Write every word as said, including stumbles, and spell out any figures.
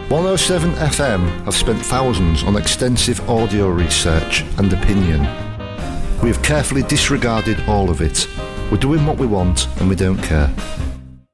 one oh seven F M have spent thousands on extensive audio research and opinion. We have carefully disregarded all of it. We're doing what we want and we don't care.